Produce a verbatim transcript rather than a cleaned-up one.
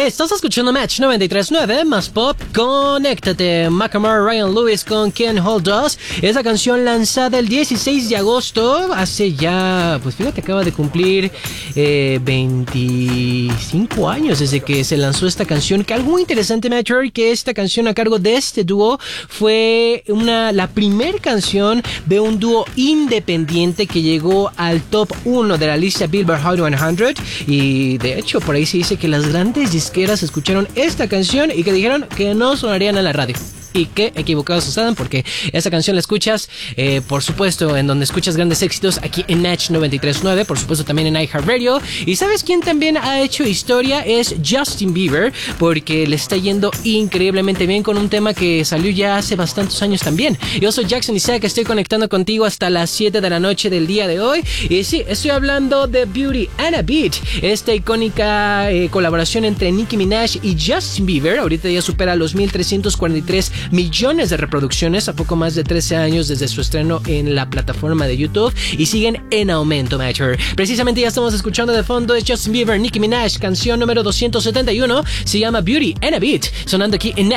Estás escuchando Match noventa y tres punto nueve, más pop, conéctate. Macklemore, Ryan Lewis con Can't Hold Us. Esa canción lanzada el dieciséis de agosto, hace ya, pues fíjate, acaba de cumplir eh, veinticinco años desde que se lanzó esta canción. Que algo interesante, Matcher, que esta canción a cargo de este dúo fue una, la primer canción de un dúo independiente que llegó al top uno de la lista Billboard Hot cien. Y de hecho, por ahí se dice que las grandes disqueras escucharon esta canción y que dijeron que no sonarían en la radio. Y qué equivocados están, porque esta canción la escuchas, eh, por supuesto, en donde escuchas grandes éxitos, aquí en Match noventa y tres punto nueve, por supuesto también en iHeartRadio. Y ¿sabes quién también ha hecho historia? Es Justin Bieber, porque le está yendo increíblemente bien con un tema que salió ya hace bastantes años también. Yo soy Jackson Isaac, estoy conectando contigo hasta las siete de la noche del día de hoy. Y sí, estoy hablando de Beauty and a Beat, esta icónica eh, colaboración entre Nicki Minaj y Justin Bieber. Ahorita ya supera los mil trescientos cuarenta y tres millones de reproducciones a poco más de trece años desde su estreno en la plataforma de YouTube, y siguen en aumento, Matcher. Precisamente ya estamos escuchando de fondo es Justin Bieber, Nicki Minaj, canción número doscientos setenta y uno, se llama Beauty and a Beat, sonando aquí en